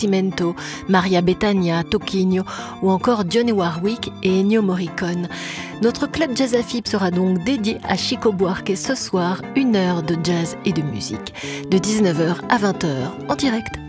Nascimento, Maria Bethânia, Toquinho ou encore Dionne Warwick et Ennio Morricone. Notre club Jazz AFIP sera donc dédié à Chico Buarque ce soir, 1 heure de jazz et de musique, de 19h à 20h en direct.